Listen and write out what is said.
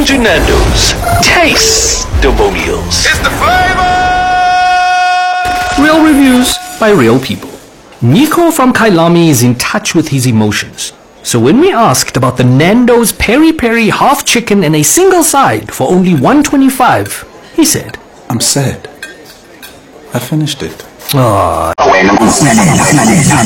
Welcome to Nando's Taste-Demonials. It's the flavor! Real reviews by real people. Nico from Kailami is in touch with his emotions. So when we asked about the Nando's Peri Peri half chicken and a single side for only $1.25, he said, I'm sad. I finished it. "Aww."